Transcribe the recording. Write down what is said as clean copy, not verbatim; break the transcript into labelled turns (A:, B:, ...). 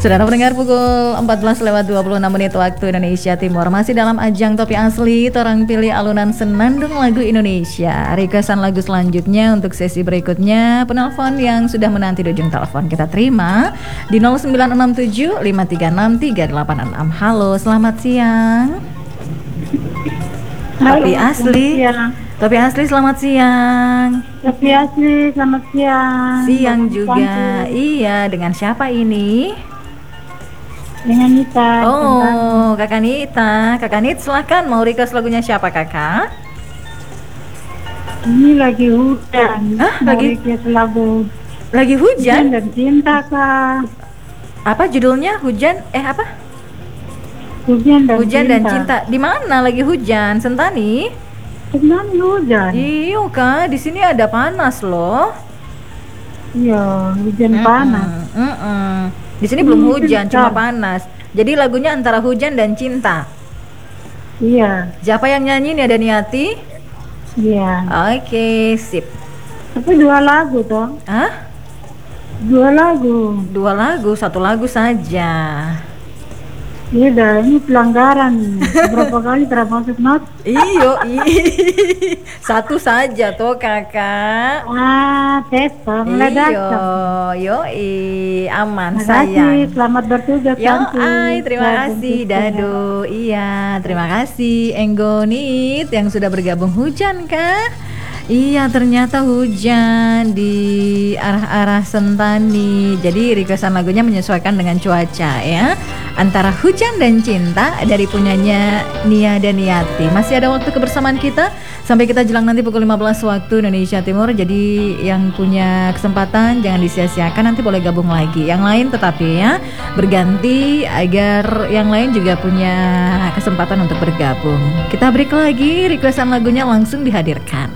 A: Saudara pendengar, pukul 14:26 waktu Indonesia Timur. Masih dalam ajang Topi Asli, torang pilih alunan senandung lagu Indonesia. Requestan lagu selanjutnya untuk sesi berikutnya. Penelpon yang sudah menanti di ujung telepon kita terima di 0967 536 386. Halo, selamat siang. Topi Asli. Topi Asli, selamat siang.
B: Topi Asli, selamat siang.
A: Siang juga. Iya, dengan siapa ini?
B: Dengan Nita.
A: Oh, Kakak Nita. Kakak Nita, silakan, mau request lagunya siapa, Kakak?
B: Ini lagi hujan.
A: Lagi
B: lagu.
A: Lagi hujan?
B: Dan cinta, Kak.
A: Apa judulnya? Hujan? Apa?
B: Hujan
A: dan cinta. Di mana lagi hujan? Sentani?
B: Sentani hujan.
A: Iya, Kak. Di sini ada panas loh.
B: Iya, hujan panas.
A: Di sini belum hujan, cuma panas. Jadi lagunya antara hujan dan cinta.
B: Iya.
A: Siapa yang nyanyi nih, ada Niati?
B: Iya.
A: Oke, sip.
B: Tapi 2 lagu toh?
A: Hah?
B: 2 lagu.
A: 2 lagu, 1 lagu saja.
B: Iya dah, ini pelanggaran. Berapa kali termasuk not?
A: Iyo, satu saja toh, Kakak.
B: Tes meledak.
A: Yo, aman.
B: Sayang. Selamat bertugas.
A: Terima kasih Dado. Iya, terima kasih Enggonit yang sudah bergabung. Hujan kah? Iya, ternyata hujan di arah-arah Sentani. Jadi requestan lagunya menyesuaikan dengan cuaca ya. Antara hujan dan cinta dari punyanya Nia dan Niati. Masih ada waktu kebersamaan kita sampai kita jelang nanti pukul 15 waktu Indonesia Timur. Jadi yang punya kesempatan jangan disia-siakan, nanti boleh gabung lagi. Yang lain tetapi ya berganti agar yang lain juga punya kesempatan untuk bergabung. Kita break lagi, requestan lagunya langsung dihadirkan.